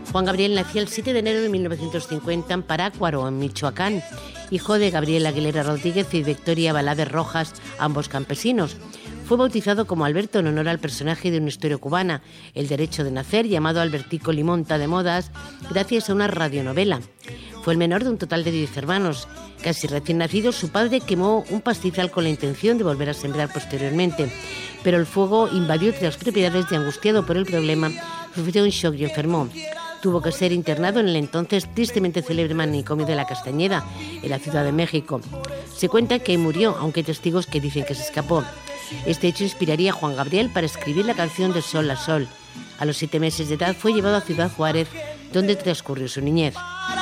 Juan Gabriel nació el 7 de enero de 1950 en Parácuaro, en Michoacán, hijo de Gabriel Aguilera Rodríguez y Victoria Valadez Rojas, ambos campesinos. Fue bautizado como Alberto en honor al personaje de una historia cubana, El derecho de nacer, llamado Albertico Limonta de Modas, gracias a una radionovela. Fue el menor de un total de 10 hermanos. Casi recién nacido, su padre quemó un pastizal con la intención de volver a sembrar posteriormente, pero el fuego invadió las propiedades y, angustiado por el problema, sufrió un shock y enfermó. Tuvo que ser internado en el entonces tristemente célebre manicomio de la Castañeda, en la Ciudad de México. Se cuenta que murió, aunque hay testigos que dicen que se escapó. Este hecho inspiraría a Juan Gabriel para escribir la canción de Sol a Sol. A los 7 meses de edad fue llevado a Ciudad Juárez, donde transcurrió su niñez.